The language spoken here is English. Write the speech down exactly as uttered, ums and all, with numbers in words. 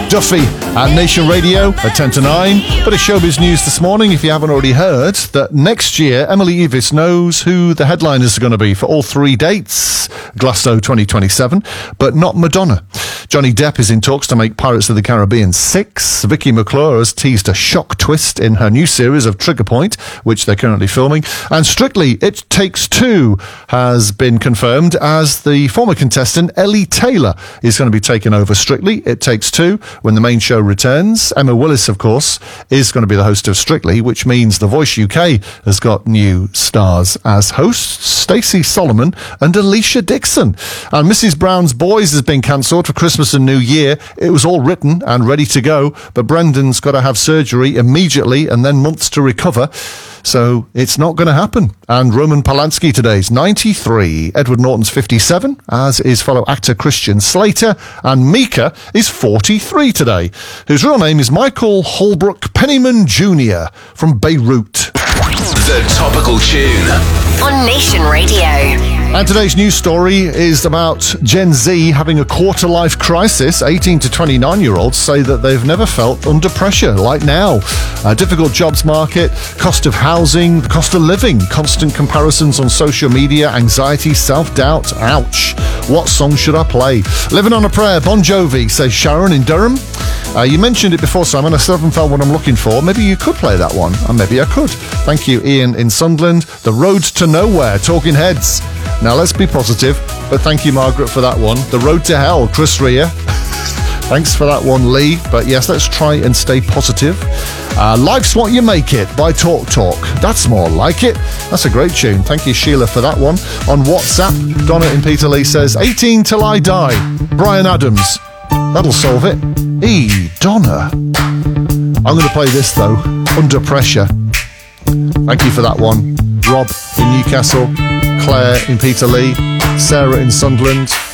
Duffy at Nation Radio at ten to nine. But it's showbiz news this morning, if you haven't already heard, that next year Emily Evis knows who the headliners are going to be for all three dates, Glasgow twenty twenty-seven, but not Madonna. Johnny Depp is in talks to make Pirates of the Caribbean six. Vicky McClure has teased a shock twist in her new series of Trigger Point, which they're currently filming. And Strictly, It Takes Two has been confirmed as the former contestant Ellie Taylor is going to be taking over Strictly, It Takes Two when the main show returns. Emma Willis, of course, is going to be the host of Strictly, which means The Voice U K has got new stars as hosts, Stacey Solomon and Alicia Dixon. And Missus Brown's Boys has been cancelled for Christmas and New Year. It was all written and ready to go, but Brendan's got to have surgery immediately and then months to recover. So it's not going to happen. And Roman Polanski today's ninety-three, Edward Norton's fifty-seven, as is fellow actor Christian Slater, and Mika is forty-three today, whose real name is Michael Holbrook Pennyman Junior from Beirut. The Topical Tune on Nation Radio. And today's news story is about Gen Z having a quarter-life crisis. eighteen to twenty-nine-year-olds say that they've never felt under pressure like now. A difficult jobs market, cost of housing, cost of living, constant comparisons on social media, anxiety, self-doubt. Ouch. What song should I play? Living on a Prayer, Bon Jovi, says Sharon in Durham. Uh, you mentioned it before, Simon. I still haven't found what I'm looking for. Maybe you could play that one, and maybe I could. Thank you, Ian in Sunderland. The Road to Nowhere, Talking Heads. Now, let's be positive, but thank you, Margaret, for that one. The Road to Hell, Chris Rea. Thanks for that one, Lee. But yes, let's try and stay positive. Uh, Life's What You Make It by Talk Talk. That's more like it. That's a great tune. Thank you, Sheila, for that one. On WhatsApp, Donna in Peterlee says, eighteen Till I Die, Bryan Adams. That'll solve it. E, Donna. I'm going to play this, though, Under Pressure. Thank you for that one. Rob in Newcastle, Claire in Peterlee, Sarah in Sunderland.